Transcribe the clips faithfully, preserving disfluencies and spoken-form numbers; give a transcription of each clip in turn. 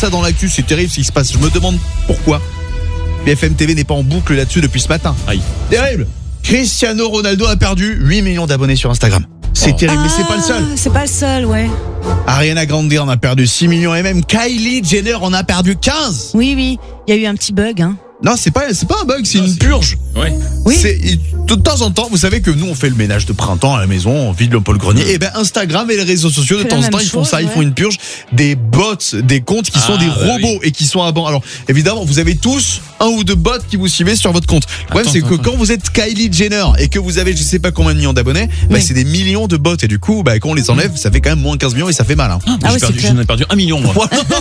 ça dans l'actu, c'est terrible ce qui se passe. Je me demande pourquoi B F M T V n'est pas en boucle là-dessus depuis ce matin. Aïe. Terrible. Cristiano Ronaldo a perdu huit millions d'abonnés sur Instagram. C'est Oh. terrible, Ah, mais c'est pas le seul. C'est pas le seul, ouais. Ariana Grande en a perdu six millions et même Kylie Jenner en a perdu quinze. Oui, oui. Il y a eu un petit bug, hein. Non, c'est pas, c'est pas un bug, c'est Non, une c'est- purge. Ouais. Oui. C'est, de temps en temps, vous savez que nous on fait le ménage de printemps à la maison, on vide le Paul Grenier. Et ben Instagram et les réseaux sociaux de C'est temps la en temps même ils font chose, ça, ils ouais. font une purge des bots, des comptes qui sont Ah, des bah robots et qui sont à banc. Alors évidemment, vous avez tous un ou deux bots qui vous suivez sur votre compte. Le problème Attends, c'est que attends, quand vous êtes Kylie Jenner et que vous avez je sais pas combien de millions d'abonnés, bah, Oui. c'est des millions de bots et du coup, bah, quand on les enlève, ça fait quand même moins quinze millions et ça fait mal. Hein. Ah J'ai oui, perdu, c'est clair. j'en ai perdu un million, moi.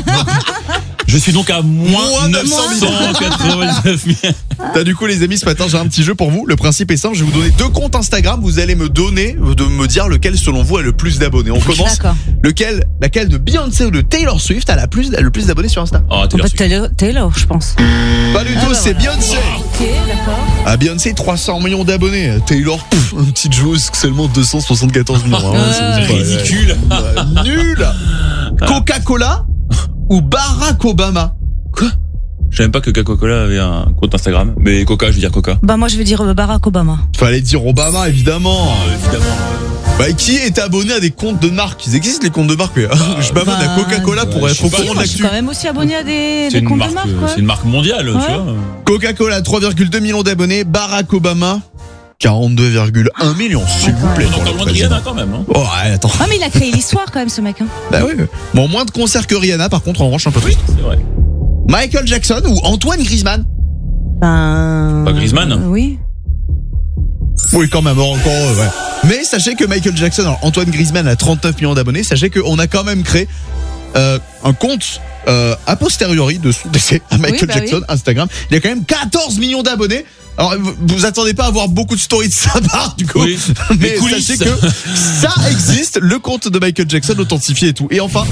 Je suis donc à moins Moins neuf cent quatre-vingt-neuf mille. Bah, du coup les amis, ce matin j'ai un petit jeu pour vous. Le principe est simple, je vais vous donner deux comptes Instagram. Vous allez me donner, de me dire lequel selon vous a le plus d'abonnés. On commence. D'accord. Lequel, laquelle de Beyoncé ou de Taylor Swift a la plus, le plus d'abonnés sur Insta? Oh, On Taylor peut Swift. Taylor, Taylor, je pense. Pas du Ah, tout, bah c'est voilà. Beyoncé. Ok, d'accord. Ah, Beyoncé, trois cents millions d'abonnés. Taylor, pff, une petite joueuse, seulement deux cent soixante-quatorze millions. hein. Ouais. C'est- Ridicule. Ouais, nul. Coca-Cola ou Barack Obama? Quoi? Je savais même pas que Coca-Cola avait un compte Instagram. Mais Coca, je veux dire Coca. Bah moi je vais dire euh, Barack Obama. Fallait dire Obama, évidemment. Euh, évidemment. Bah, qui est abonné à des comptes de marque? Ils existent les comptes de marque, mais je m'abonne à bah, Coca-Cola pour ouais, être je au sais pas, courant de Moi je suis l'actu. quand même aussi abonné à des, C'est des une comptes marque, de marque, euh, quoi. c'est une marque mondiale, Ouais. tu vois. Coca-Cola, trois virgule deux millions d'abonnés. Barack Obama, quarante-deux virgule un millions, s'il vous plaît. On est pour encore le loin de président. Rihanna quand même. Hein. Oh, ouais, attends. Ah mais il a créé l'histoire quand même ce mec, hein. Bah oui. Bon, moins de concerts que Rihanna, par contre, en revanche, un peu plus. C'est vrai. Michael Jackson ou Antoine Griezmann? Ben... Pas Griezmann. euh, Oui. Oui, quand même, encore heureux, ouais. Mais sachez que Michael Jackson, alors Antoine Griezmann a trente-neuf millions d'abonnés. Sachez qu'on a quand même créé euh, un compte euh, a posteriori de son décès à Michael Oui, bah Jackson, oui. Instagram. Il y a quand même quatorze millions d'abonnés. Alors, vous, vous attendez pas à avoir beaucoup de stories de sa part, du coup. Oui. Mais Les coulisses. sachez que ça existe, le compte de Michael Jackson authentifié et tout. Et enfin,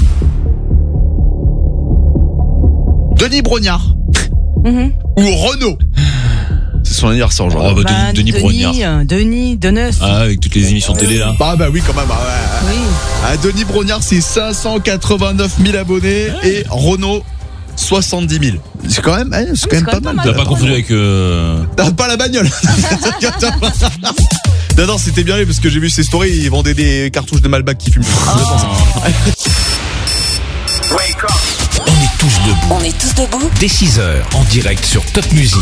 Denis Brognard Mhm. ou Renaud. C'est son anniversaire aujourd'hui. Oh, bah, Bah, Denis, Denis Brognard. euh, Denis, Deneuf. Ah, avec toutes les émissions télé là. Ah bah oui, quand même. Ah, ouais. Oui. Ah, Denis Brognard, c'est cinq cent quatre-vingt-neuf mille abonnés et Renaud, soixante-dix mille. C'est quand même, eh, c'est quand même pas mal. Tu l'as pas confondu avec. Euh... Ah, pas la bagnole. Non, non, c'était bien lui parce que j'ai vu ses stories, ils vendaient des cartouches de Malbec qui fument. On est tous debout. On est tous debout Dès six heures, en direct sur Top Music.